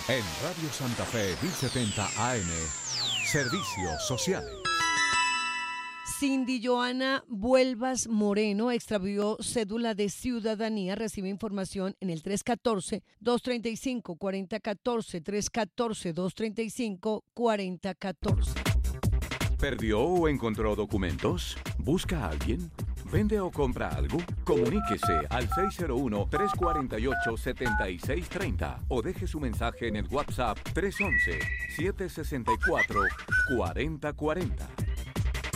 En Radio Santa Fe 1070 AM, Servicios Sociales. Cindy Joana Vuelvas Moreno extravió cédula de ciudadanía. Recibe información en el 314-235-4014, 314-235-4014. ¿Perdió o encontró documentos? ¿Busca a alguien? ¿Vende o compra algo? Comuníquese al 601-348-7630 o deje su mensaje en el WhatsApp 311-764-4040.